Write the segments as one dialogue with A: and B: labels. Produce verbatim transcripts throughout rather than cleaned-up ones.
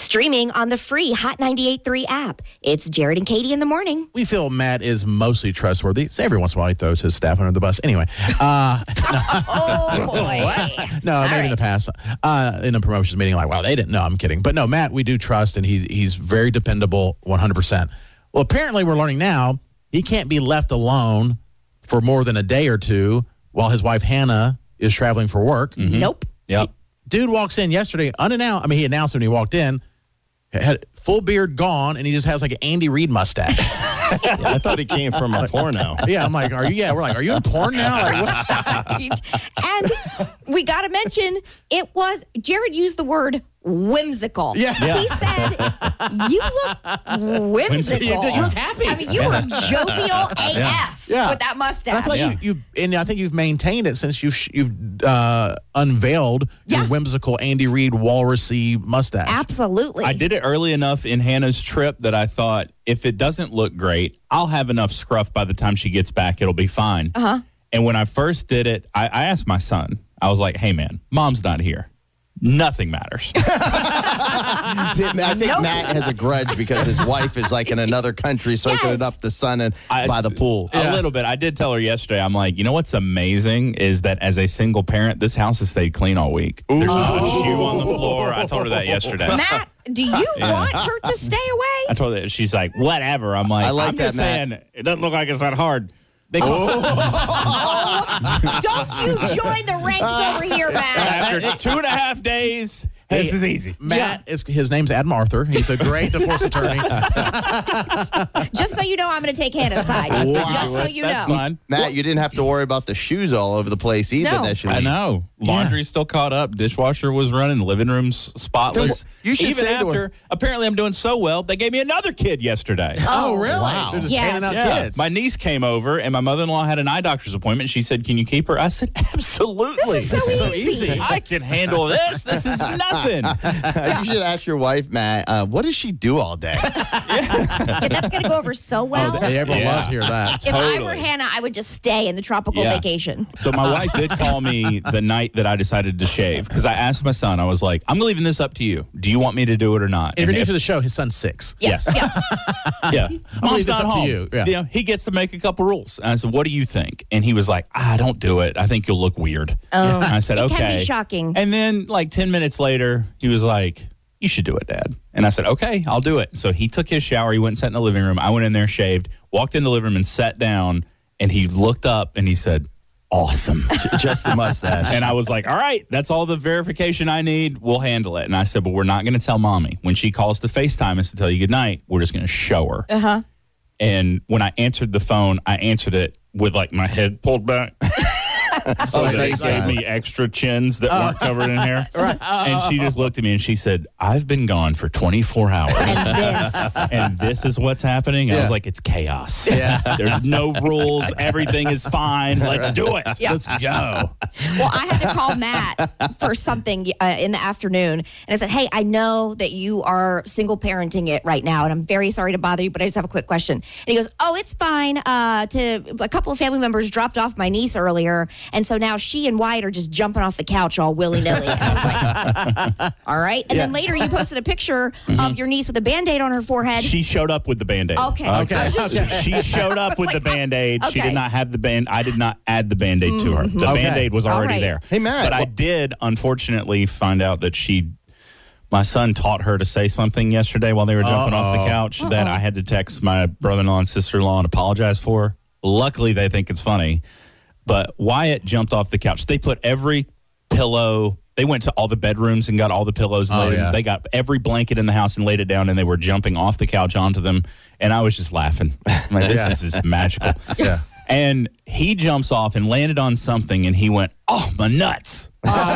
A: Streaming on the free Hot ninety-eight point three app. It's Jared and Katie in the morning.
B: We feel Matt is mostly trustworthy. So every once in a while he throws his staff under the bus. Anyway. Uh,
A: oh, boy.
B: no,
A: All
B: maybe
A: right.
B: in the past. Uh, in a promotions meeting, like, wow, they didn't know. I'm kidding. But no, Matt, we do trust, and he, he's very dependable, one hundred percent. Well, apparently we're learning now he can't be left alone for more than a day or two while his wife, Hannah, is traveling for work.
A: Mm-hmm. Nope.
C: Yep.
B: Dude walks in yesterday unannounced. I mean, he announced when he walked in, had full beard gone, and he just has like an Andy Reid mustache.
D: Yeah, I thought he came from a porno.
B: Yeah, I'm like, are you? Yeah, we're like, are you in porn now? Like, what's
A: And we got to mention, it was, Jared used the word whimsical.
B: Yeah.
C: Yeah.
A: He said, you look whimsical.
B: You look happy.
A: I mean, you were jovial A F
B: Yeah.
A: with that
B: And I
A: mustache.
B: feel like
C: Yeah.
B: you, you, and I think you've maintained it since you sh- you've uh, unveiled
A: Yeah.
B: your whimsical Andy Reid walrusy mustache.
A: Absolutely.
C: I did it early enough in Hannah's trip that I thought if it doesn't look great, I'll have enough scruff by the time she gets back. It'll be fine.
A: Uh-huh.
C: And when I first did it, I, I asked my son, I was like, hey, man, mom's not here. Nothing matters.
D: I think Matt has a grudge because his wife is like in another country soaking
A: Yes.
D: it up the sun and
C: I-
D: by the pool.
C: A little bit. I did tell her yesterday, I'm like, you know what's amazing is that as a single parent, this house has stayed clean all week. There's not a shoe on the floor. I told her that yesterday.
A: Matt, do you
C: Yeah.
A: want her to stay away?
C: I told her, she's like, whatever. I'm like,
D: I like
C: I'm
D: that,
C: just
D: Matt.
C: saying, it doesn't look like it's that hard.
B: They call,
A: Don't you join the ranks over here, Matt.
C: After two and a half days,
B: Hey,
C: this is easy.
B: Matt is his name's Adam Arthur. He's a great divorce attorney.
A: Just so you know, I'm going to take Hannah's side. Just so you
C: That's
A: know.
C: fine.
D: Matt, you didn't have to worry about the shoes all over the place either.
A: No.
D: That you
C: I
D: leave.
C: know. Laundry's still caught up. Dishwasher was running. Living room's spotless.
D: You should
C: Even
D: say to
C: after,
D: her-
C: apparently I'm doing so well, they gave me another kid yesterday.
B: Oh, really?
D: wow.
B: They're just
A: Yes.
B: handing out
C: Yeah.
B: kids.
C: My niece came over, and my mother-in-law had an eye doctor's appointment. She said, can you keep her? I said, absolutely.
A: This is so
B: so
A: easy.
B: easy.
C: I can handle this. This is nothing.
D: You should ask your wife, Matt, uh, what does she do all day?
A: Yeah, that's going to go over so well.
B: Oh, they- everyone
C: Yeah.
B: loves to hear that.
A: If I were
C: Totally.
A: Hannah, I would just stay in the tropical
C: Yeah.
A: vacation.
C: So my wife did call me the night that I decided to shave because I asked my son, I was like, I'm leaving this up to you. Do you want me to do it or not?
B: If you're
C: And
B: new
C: if-
B: to the show, his son's six.
A: Yeah.
C: Yes.
A: Yeah.
C: Yeah.
B: leave
C: Mom's
B: this
C: not
B: up to
C: home.
B: you. Yeah.
C: know, he gets to make a couple rules. And I said, what do you think? And he was like, ah, don't do it. I think you'll look weird.
A: Oh.
C: And I said,
A: It
C: okay.
A: can be shocking.
C: And then like ten minutes later, he was like, you should do it, Dad. And I said, okay, I'll do it. So he took his shower. He went and sat in the living room. I went in there, shaved, walked in the living room and sat down. And he looked up and he said, awesome.
D: Just the mustache.
C: And I was like, all right, that's all the verification I need. We'll handle it. And I said, but we're not going to tell Mommy. When she calls to FaceTime us to tell you goodnight, we're just going to show her.
A: Uh-huh.
C: And when I answered the phone, I answered it with like my head pulled back. So
D: Oh,
C: they
D: nice.
C: gave me extra chins that weren't covered in hair. And she just looked at me and she said, I've been gone for twenty-four hours.
A: And this.
C: And this is what's happening. I
B: Yeah.
C: was like, it's chaos. Yeah. There's no rules. Everything is fine. Let's do it.
A: Yeah.
B: Let's go.
A: Well, I had to call Matt for something uh, in the afternoon. And I said, hey, I know that you are single parenting it right now, and I'm very sorry to bother you, but I just have a quick question. And he goes, oh, it's fine. Uh, to a couple of family members dropped off my niece earlier, and so now she and Wyatt are just jumping off the couch all willy-nilly. And I was like, all right. And then later you posted a picture of your niece with a Band-Aid on her forehead.
C: She showed up with the Band-Aid.
A: Okay.
B: Okay.
A: I was just-
C: She showed up with
A: like,
C: the Band-Aid. She
A: okay.
C: did not have the band. I did not add the Band-Aid to her. The
B: Okay.
C: Band-Aid was already
A: right.
C: there.
D: Hey, Matt,
C: But I
D: wha-
C: did, unfortunately, find out that she, my son taught her to say something yesterday while they were jumping off the couch that I had to text my brother-in-law and sister-in-law and apologize for. Luckily, they think it's funny. But Wyatt jumped off the couch. They put every pillow. They went to all the bedrooms and got all the pillows. And
B: Oh,
C: laid it-
B: yeah.
C: They got every blanket in the house and laid it down, and they were jumping off the couch onto them. And I was just laughing. I'm like, this
B: Yeah.
C: is just magical.
B: Yeah.
C: And he jumps off and landed on something, and he went, oh, my nuts.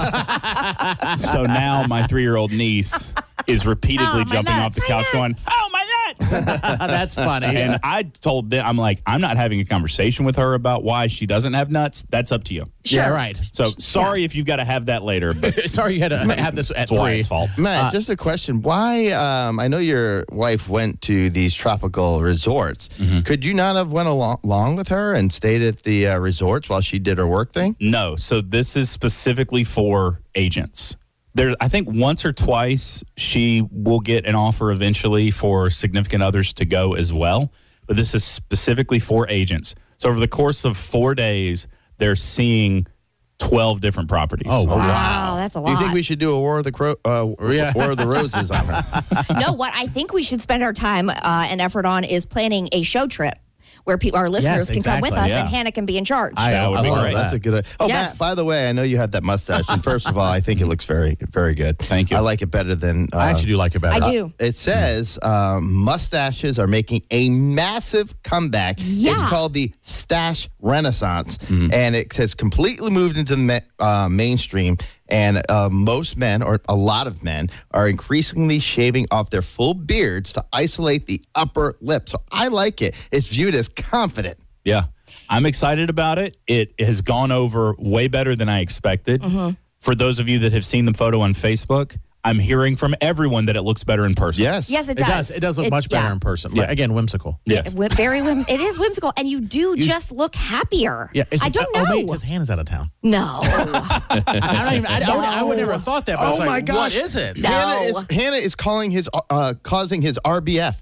C: So now my three-year-old niece is repeatedly
A: Oh, my
C: jumping off
A: nuts,
C: the
A: my
C: couch going, oh, my nuts.
B: That's funny.
C: And I told them, I'm like, I'm not having a conversation with her about why she doesn't have nuts. That's up to you.
A: Sure.
B: Yeah, right.
C: So sorry if you've got to have that later, but
B: Sorry you had to have this at
C: it's
B: three.
C: Wyatt's fault.
D: Matt, just a question. Why, um, I know your wife went to these tropical resorts. Could you not have went along, along with her and stayed at the uh, resorts while she did her work thing?
C: No. So this is specifically for agents. There, I think once or twice she will get an offer eventually for significant others to go as well. But this is specifically for agents. So over the course of four days, they're seeing twelve different properties.
B: Oh, wow.
A: Wow, that's a lot.
D: Do you think we should do a War of the Cro- uh,
B: Yeah.
D: War of the Roses on her?
A: No, what I think we should spend our time uh, and effort on is planning a show trip where people, our listeners
B: Yes,
A: can come with
B: exactly,
A: us
C: yeah.
A: and Hannah can be in charge.
B: I,
C: That would
B: I
C: be
B: love
C: great.
B: that.
D: That's a good. Oh,
A: Yes.
D: Matt. By the way, I know you have that mustache, and first of all, I think it looks very, very good.
C: Thank you.
D: I like it better than. Uh,
B: I actually do like it better.
A: I do.
D: It says um, mustaches are making a massive comeback.
A: Yeah.
D: It's called the Stash Renaissance, and it has completely moved into the ma- uh, mainstream. And uh, most men, or a lot of men, are increasingly shaving off their full beards to isolate the upper lip. So I like it. It's viewed as confident.
C: Yeah. I'm excited about it. It has gone over way better than I expected. For those of you that have seen the photo on Facebook, I'm hearing from everyone that it looks better in person.
D: Yes.
A: Yes, it
B: It
A: does.
B: does. It does look much better
A: yeah.
B: in person.
C: Yeah.
B: Like, again, whimsical.
C: Yeah.
A: Whi- Very whim- It is whimsical, and you do just look happier.
B: Yeah, is
A: I
B: it-
A: don't
B: oh,
A: know.
B: wait, because Hannah's out of town.
A: No.
B: I, I don't even. I, I, I would never have thought that. But I was
D: Oh
B: like,
D: my gosh!
B: What is it?
A: No.
D: Hannah is Hannah is calling his uh, causing his R B F.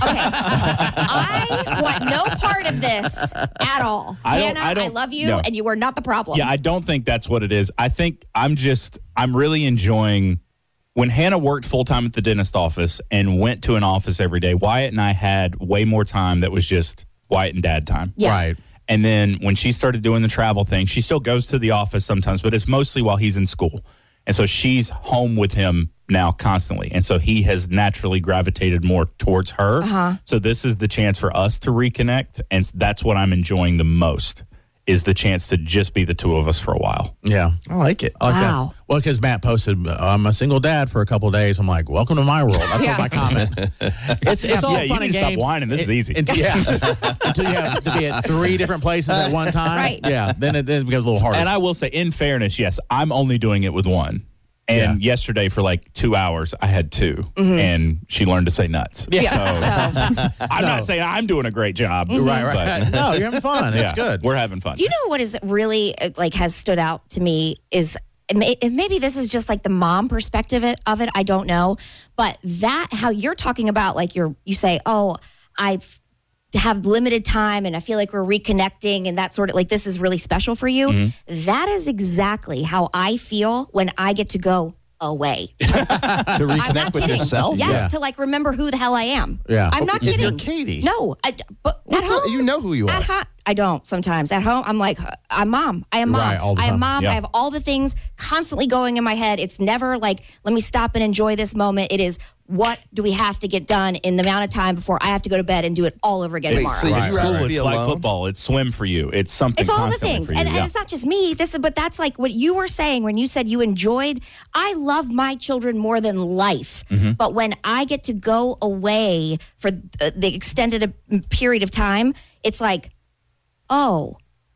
A: I want no part of this at all.
C: I don't-
A: Hannah,
C: I
A: I,
C: don't-
A: love you,
C: no.
A: and you are not the problem.
C: Yeah, I don't think that's what it is. I think I'm just, I'm really enjoying when Hannah worked full time at the dentist office and went to an office every day. Wyatt and I had way more time that was just Wyatt and Dad time.
A: Yeah.
B: Right.
C: And then when she started doing the travel thing, she still goes to the office sometimes, but it's mostly while he's in school. And so she's home with him now constantly. And so he has naturally gravitated more towards her.
A: Uh-huh.
C: So this is the chance for us to reconnect. And that's what I'm enjoying the most, is the chance to just be the two of us for a while.
B: Yeah.
D: I like it.
B: I like that.
A: Wow.
B: Well, because Matt posted, I'm a single dad for a couple of days. I'm like, welcome to my world. That's
A: Yeah.
B: what my comment. It's, it's all
C: Yeah, you
B: fun
C: need
B: and
C: to stop
B: games.
C: whining. This is easy.
B: Until, yeah. Until you have to be at three different places at one time.
A: Right.
B: Yeah. Then it, then it becomes a little harder.
C: And I will say, in fairness, yes, I'm only doing it with one. And
B: Yeah.
C: yesterday, for like two hours, I had two, and she learned to say nuts.
A: Yeah.
C: So
A: So,
C: I'm not saying I'm doing a great job.
B: right, right.
C: but-
B: No, you're having fun. It's
C: yeah,
B: good.
C: We're having fun.
A: do you know what is really uh, like has stood out to me is and may- and maybe this is just like the mom perspective it- of it. I don't know, but that how you're talking about like you're you say, oh, I've have limited time and I feel like we're reconnecting and that sort of like this is really special for you.
C: Mm-hmm.
A: That is exactly how I feel when I get to go away.
D: To
A: I'm
D: reconnect
A: not
D: with
A: kidding.
D: yourself?
A: Yes,
B: Yeah.
A: to like remember who the hell I am.
B: Yeah.
A: I'm not
D: You're
A: kidding.
D: Katie.
A: No, I, but at
D: What's up?
A: home,
D: You know who you are.
A: At home, I don't sometimes. At home, I'm like, I'm mom. I am mom.
B: Right, all the
A: I am
B: time.
A: mom.
C: Yeah.
A: I have all the things constantly going in my head. It's never like, let me stop and enjoy this moment. It is, what do we have to get done in the amount of time before I have to go to bed and do it all over again
D: Wait,
A: tomorrow?
D: so you'd
C: Right.
D: rather
C: School,
D: be
C: it's flag
D: alone?
C: football, it's swim for you, it's something.
A: It's all the
C: constantly
A: things,
C: for you.
A: and,
C: yeah.
A: and it's not just me. This is, but that's like what you were saying when you said you enjoyed. I love my children more than life,
C: Mm-hmm.
A: but when I get to go away for the, the extended uh, period of time, it's like, oh,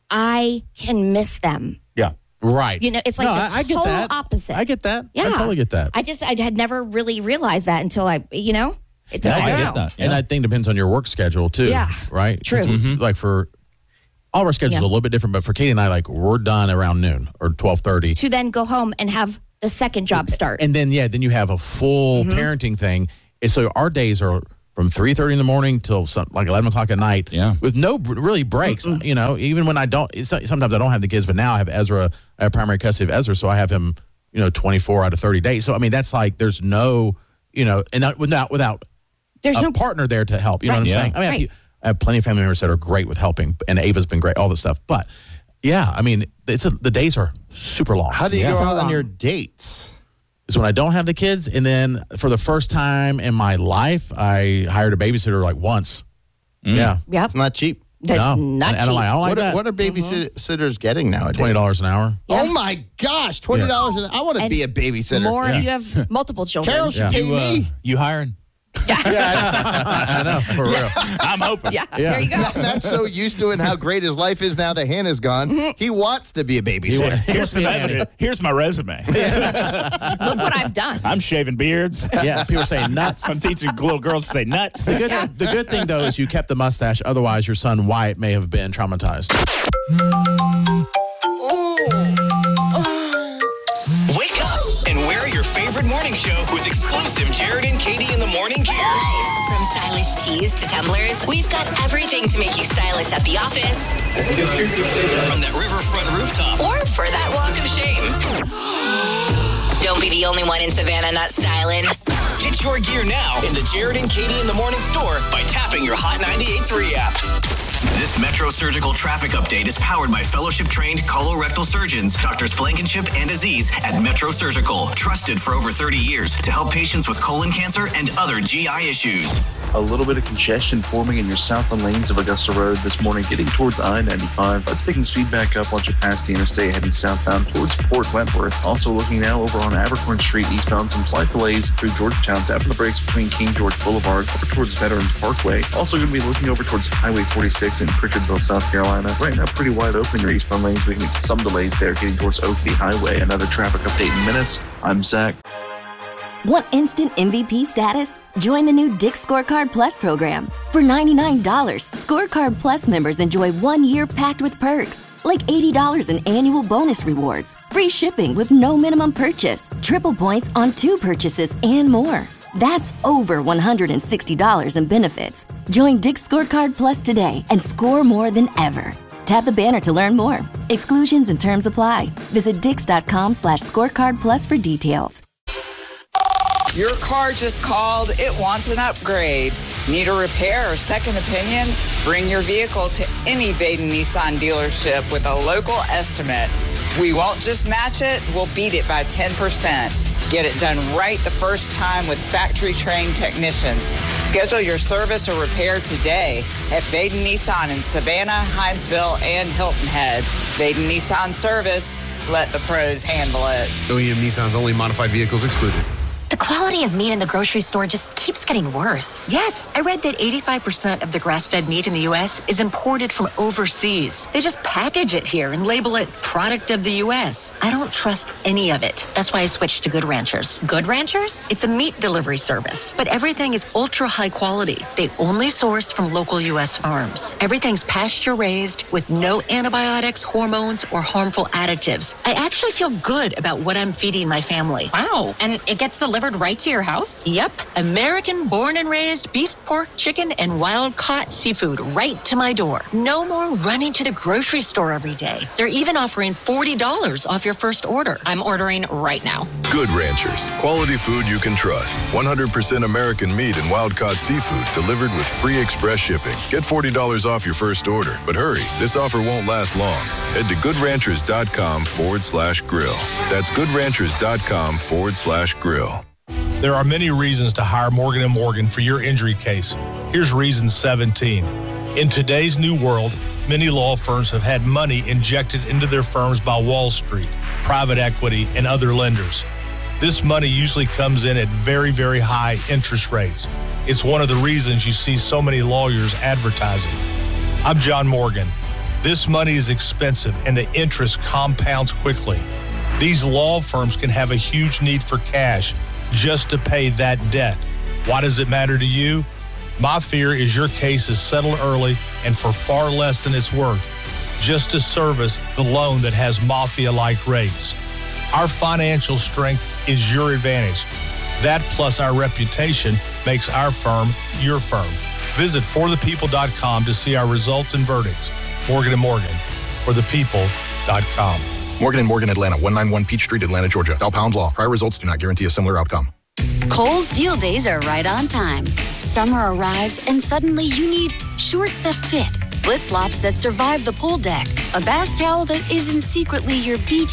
A: I can miss them.
C: yeah.
B: Right.
A: You know, it's like
B: No,
A: the
B: I, I get
A: total
B: that.
A: opposite.
B: I get that.
A: Yeah,
B: I totally get that.
A: I just I had never really realized that until I, you know, it's
C: Yeah,
A: I
C: I
A: don't
C: get
A: know.
C: that.
B: And
C: Yeah.
B: I think it depends on your work schedule too.
A: Yeah.
B: Right.
A: True.
B: 'Cause, Like for all of our schedules
A: Yeah.
B: are a little bit different, but for Katie and I, like we're done around noon or twelve thirty.
A: To then go home and have the second job start.
B: And then yeah, then you have a full
A: Mm-hmm.
B: parenting thing. And so our days are from three thirty in the morning till some, like eleven o'clock at night.
C: Yeah.
B: With no br- really breaks. You know, even when I don't, it's, sometimes I don't have the kids, but now I have Ezra. I have primary custody of Ezra, so I have him. You know, twenty four out of thirty days. So I mean, that's like there's no, you know, and not, without without
A: There's
B: a
A: no
B: partner there to help. You know
A: Right.
B: what I'm
C: Yeah.
B: saying? I mean, I, have,
A: Right.
B: few- I have plenty of family members that are great with helping, and Ava's been great, all this stuff. But yeah, I mean, it's a, the days are super long.
D: How do you
A: Yeah.
D: go
A: So
D: out on
A: long.
D: your dates?
B: Is when I don't have the kids, and then for the first time in my life, I hired a babysitter like once. Yeah,
A: Yep.
D: It's not cheap.
A: That's
B: no,
A: not
B: and, and I'm like, I don't like
D: What are,
B: that.
D: what are babysitters getting nowadays?
B: Twenty dollars an hour.
A: Yeah.
D: Oh my gosh, twenty dollars an I want to
A: And
D: be a babysitter.
A: More
B: Yeah.
A: if you have multiple children.
D: Carol should
B: Yeah.
D: pay
C: You, uh,
D: me.
C: you hiring?
B: I know for real.
C: I'm open.
A: Yeah,
B: Yeah.
A: there you go.
D: Matt's so used to it and how great his life is now that Hannah's gone.
A: Mm-hmm.
D: He wants to be a babysitter.
C: Here's some evidence. Here's my resume.
A: Look what I've done.
C: I'm shaving beards.
B: Yeah, people are saying nuts.
C: I'm teaching little girls to say nuts.
B: The good, the good thing though is you kept the mustache. Otherwise, your son Wyatt may have been traumatized.
E: Wake up and wear your favorite morning show with exclusive Jared and Katie in the morning gear.
F: Nice. From stylish tees to tumblers, we've got everything to make you stylish at the office.
E: From that riverfront rooftop.
F: Or for that walk of shame. Don't be the only one in Savannah not styling.
E: Get your gear now in the Jared and Katie in the morning store by tapping your Hot ninety-eight point three app. This Metro Surgical traffic update is powered by fellowship-trained colorectal surgeons, Doctors Blankenship and Aziz at Metro Surgical, trusted for over thirty years to help patients with colon cancer and other G I issues.
G: A little bit of congestion forming in your southbound lanes of Augusta Road this morning, getting towards I ninety-five, but picking speed back up once you pass the interstate heading southbound towards Port Wentworth. Also looking now over on Abercorn Street eastbound, some slight delays through Georgetown, tapping the brakes between King George Boulevard over towards Veterans Parkway. Also going to be looking over towards Highway forty-six in Pritchardville, South Carolina. Right now, pretty wide open in your eastbound lanes. We can get some delays there getting towards Oakley Highway. Another traffic update in minutes. I'm Zach.
H: Want instant M V P status? Join the new Dick's Scorecard Plus program. For ninety-nine dollars, Scorecard Plus members enjoy one year packed with perks, like eighty dollars in annual bonus rewards, free shipping with no minimum purchase, triple points on two purchases, and more. That's over one hundred sixty dollars in benefits. Join Dick's Scorecard Plus today and score more than ever. Tap the banner to learn more. Exclusions and terms apply. Visit dix.com slash scorecard plus for details.
I: Your car just called. It wants an upgrade. Need a repair or second opinion? Bring your vehicle to any Vaden Nissan dealership with a local estimate. We won't just match it, we'll beat it by ten percent. Get it done right the first time with factory-trained technicians. Schedule your service or repair today at Vaden Nissan in Savannah, Hinesville, and Hilton Head. Vaden Nissan Service. Let the pros handle it.
J: O E M Nissan's only modified vehicles excluded.
K: The quality of meat in the grocery store just keeps getting worse.
L: Yes, I read that eighty-five percent of the grass-fed meat in the U S is imported from overseas. They just package it here and label it product of the U S. I don't trust any of it. That's why I switched to Good Ranchers.
K: Good Ranchers?
L: It's a meat delivery service, but everything is ultra high quality. They only source from local U S farms. Everything's pasture-raised with no antibiotics, hormones, or harmful additives. I actually feel good about what I'm feeding my family.
K: Wow, and it gets delivered right to your house?
L: Yep. American born and raised beef, pork, chicken, and wild caught seafood right to my door. No more running to the grocery store every day. They're even offering forty dollars off your first order.
K: I'm ordering right now.
M: Good Ranchers. Quality food you can trust. one hundred percent American meat and wild caught seafood delivered with free express shipping. Get forty dollars off your first order. But hurry, this offer won't last long. Head to goodranchers.com forward slash grill. That's goodranchers.com forward slash grill.
N: There are many reasons to hire Morgan and Morgan for your injury case. Here's reason seventeen. In today's new world, many law firms have had money injected into their firms by Wall Street, private equity, and other lenders. This money usually comes in at very, very high interest rates. It's one of the reasons you see so many lawyers advertising. I'm John Morgan. This money is expensive and the interest compounds quickly. These law firms can have a huge need for cash just to pay that debt. Why does it matter to you? My fear is your case is settled early and for far less than it's worth, just to service the loan that has mafia-like rates. Our financial strength is your advantage. That plus our reputation makes our firm your firm. Visit for the people dot com to see our results and verdicts. Morgan and Morgan, for the people dot com.
J: Morgan and Morgan, Atlanta, one ninety-one Peach Street, Atlanta, Georgia. Thou pound law. Prior results do not guarantee a similar outcome.
O: Kohl's deal days are right on time. Summer arrives and suddenly you need shorts that fit, flip-flops that survive the pool deck, a bath towel that isn't secretly your beach